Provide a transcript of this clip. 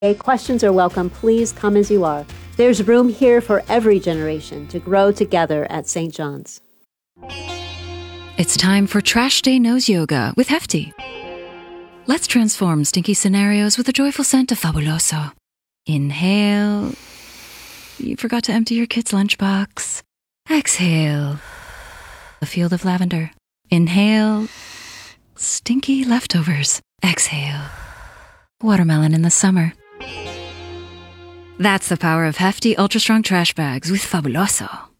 Questions are welcome. Please come as you are. There's room here for every generation to grow together at St. John's. It's time for Trash Day Nose Yoga with Hefty. Let's transform stinky scenarios with a joyful scent of Fabuloso. Inhale. You forgot to empty your kid's lunchbox. Exhale. A field of lavender. Inhale. Stinky leftovers. Exhale. Watermelon in the summer. That's the power of Hefty Ultra Strong Trash Bags with Fabuloso.